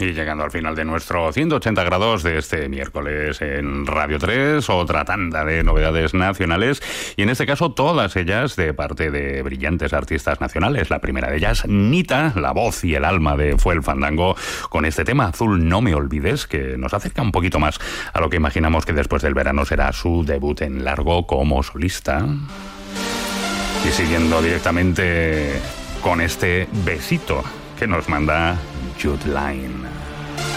Y llegando al final de nuestro 180 grados de este miércoles en Radio 3, otra tanda de novedades nacionales, y en este caso todas ellas de parte de brillantes artistas nacionales. La primera de ellas, Nita, la voz y el alma de Fue el Fandango, con este tema Azul No Me Olvides, que nos acerca un poquito más a lo que imaginamos que después del verano será su debut en largo como solista. Y siguiendo directamente con este besito que nos manda Jude Line.